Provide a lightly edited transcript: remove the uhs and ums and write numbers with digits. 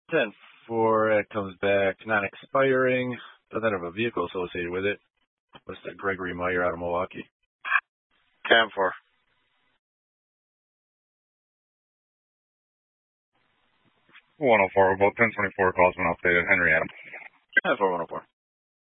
10-4, it comes back non-expiring. Doesn't have a vehicle associated with it. Mr. Gregory Meyer out of Milwaukee. 10-4. 104, about 1024 calls been updated. Henry Adams. 10-4, 104.